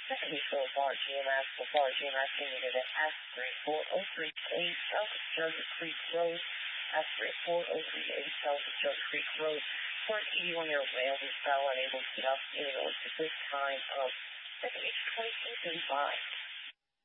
Second before Bar GMS, for Bar GMS needed at S34038 South of Judge Creek Road, S34038 South of Judge Creek Road, for an 81-year-old male who fell unable to get up in the road at this time of 22:35.